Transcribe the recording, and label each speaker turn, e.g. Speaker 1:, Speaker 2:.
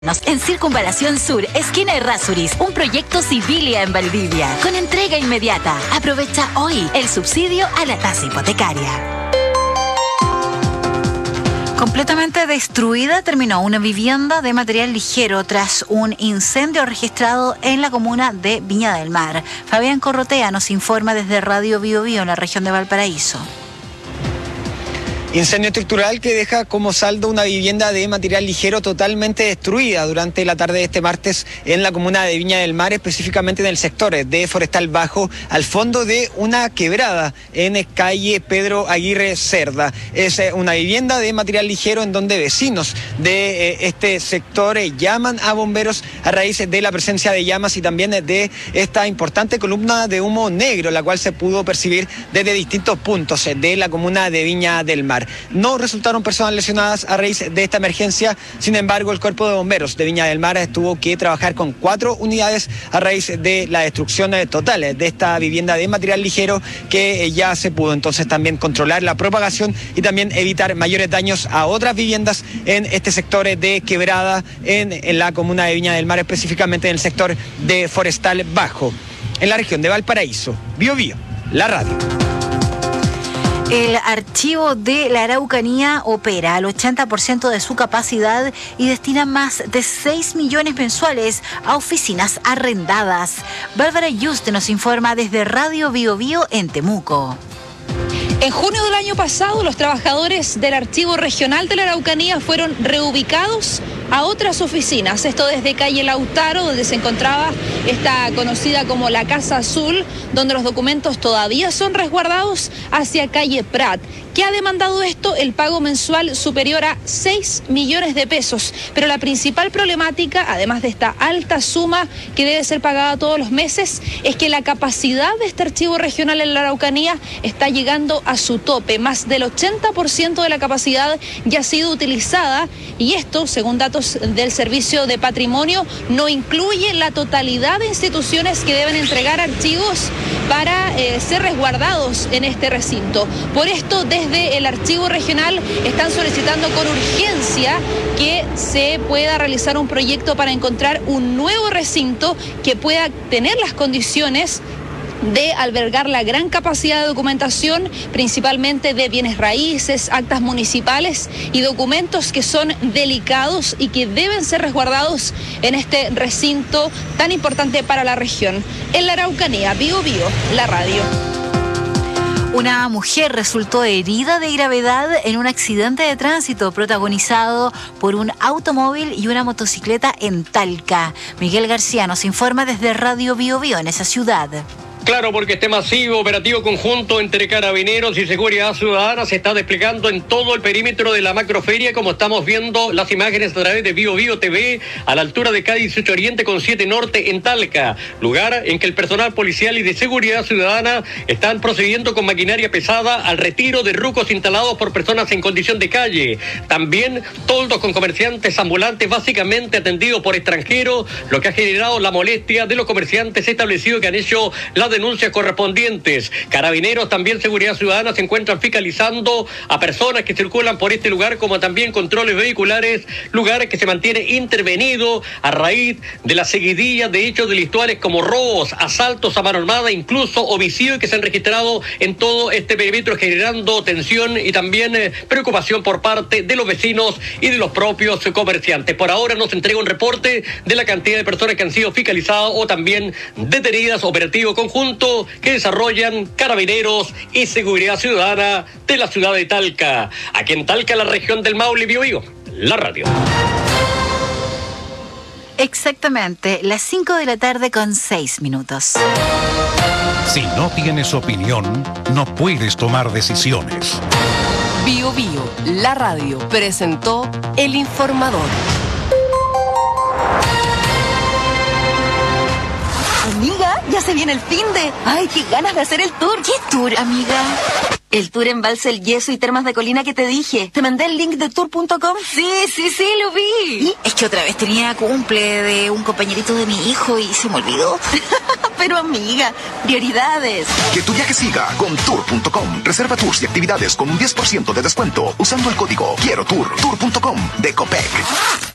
Speaker 1: En Circunvalación Sur, esquina Errázuriz, un proyecto Civilia en Valdivia, con entrega inmediata. Aprovecha hoy el subsidio a la tasa hipotecaria. Completamente destruida terminó una vivienda de material ligero tras un incendio registrado en la comuna de Viña del Mar. Fabián Corrotea nos informa desde Radio Bio Bio en la región de Valparaíso.
Speaker 2: Incendio estructural que deja como saldo una vivienda de material ligero totalmente destruida durante la tarde de este martes en la comuna de Viña del Mar, específicamente en el sector de Forestal Bajo, al fondo de una quebrada en calle Pedro Aguirre Cerda. Es una vivienda de material ligero en donde vecinos de este sector llaman a bomberos a raíz de la presencia de llamas y también de esta importante columna de humo negro, la cual se pudo percibir desde distintos puntos de la comuna de Viña del Mar. No resultaron personas lesionadas a raíz de esta emergencia, sin embargo el cuerpo de bomberos de Viña del Mar tuvo que trabajar con 4 unidades a raíz de la destrucción total de esta vivienda de material ligero, que ya se pudo entonces también controlar la propagación y también evitar mayores daños a otras viviendas en este sector de quebrada en la comuna de Viña del Mar, específicamente en el sector de Forestal Bajo, en la región de Valparaíso. Bio Bio, la radio.
Speaker 1: El archivo de la Araucanía opera al 80% de su capacidad y destina más de 6 millones mensuales a oficinas arrendadas. Bárbara Yuste nos informa desde Radio Bio Bio en Temuco.
Speaker 3: En junio del año pasado, los trabajadores del Archivo Regional de la Araucanía fueron reubicados a otras oficinas. Esto desde calle Lautaro, donde se encontraba esta conocida como la Casa Azul, donde los documentos todavía son resguardados, hacia calle Prat. ¿Qué ha demandado esto? El pago mensual superior a 6 millones de pesos. Pero la principal problemática, además de esta alta suma que debe ser pagada todos los meses, es que la capacidad de este archivo regional en la Araucanía está llegando a su tope. Más del 80% de la capacidad ya ha sido utilizada, y esto, según datos del Servicio de Patrimonio, no incluye la totalidad de instituciones que deben entregar archivos para ser resguardados en este recinto. Por esto, desde el Archivo Regional están solicitando con urgencia que se pueda realizar un proyecto para encontrar un nuevo recinto que pueda tener las condiciones de albergar la gran capacidad de documentación, principalmente de bienes raíces, actas municipales y documentos que son delicados y que deben ser resguardados en este recinto tan importante para la región. En la Araucanía, Bio Bio, la radio.
Speaker 1: Una mujer resultó herida de gravedad en un accidente de tránsito protagonizado por un automóvil y una motocicleta en Talca. Miguel García nos informa desde Radio Bio Bio en esa ciudad.
Speaker 4: Claro, porque este masivo operativo conjunto entre Carabineros y Seguridad Ciudadana se está desplegando en todo el perímetro de la macroferia, como estamos viendo las imágenes a través de Bio Bio TV, a la altura de calle 18 Oriente con 7 Norte en Talca, lugar en que el personal policial y de Seguridad Ciudadana están procediendo con maquinaria pesada al retiro de rucos instalados por personas en condición de calle. También toldos con comerciantes ambulantes básicamente atendidos por extranjeros, lo que ha generado la molestia de los comerciantes establecidos que han hecho las denuncias correspondientes. Carabineros, también Seguridad Ciudadana, se encuentran fiscalizando a personas que circulan por este lugar, como también controles vehiculares, lugar que se mantiene intervenido a raíz de la seguidilla de hechos delictuales como robos, asaltos a mano armada, incluso homicidios que se han registrado en todo este perímetro, generando tensión y también preocupación por parte de los vecinos y de los propios comerciantes. Por ahora no se entrega un reporte de la cantidad de personas que han sido fiscalizadas o también detenidas, operativo conjunto que desarrollan Carabineros y Seguridad Ciudadana de la ciudad de Talca. Aquí en Talca, la región del Maule, Bio Bio, la radio.
Speaker 1: Exactamente, las 5 de la tarde con 6 minutos.
Speaker 5: Si no tienes opinión, no puedes tomar decisiones.
Speaker 6: Bio Bio, la radio, presentó El Informador.
Speaker 7: Amiga, ya se viene el finde. Ay, qué ganas de hacer el tour.
Speaker 1: ¿Qué tour, amiga?
Speaker 7: El tour en Embalse El Yeso y Termas de Colina que te dije. ¿Te mandé el link de tour.com?
Speaker 1: Sí, lo vi.
Speaker 7: ¿Y?
Speaker 1: Es que otra vez tenía cumple de un compañerito de mi hijo y se me olvidó.
Speaker 7: Pero amiga, prioridades.
Speaker 8: Que tu viaje siga con tour.com. Reserva tours y actividades con un 10% de descuento usando el código Quiero Tour. Tour.com de Copec.